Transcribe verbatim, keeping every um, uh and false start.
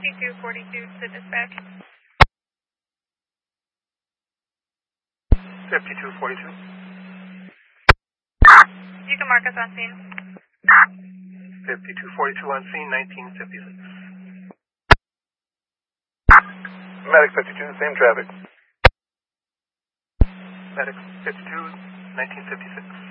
fifty-two forty-two to dispatch. fifty-two forty-two. You can mark us on scene. fifty-two forty-two on scene, nineteen fifty-six. Medic fifty-two, same traffic. Medic fifty-two, nineteen fifty-six.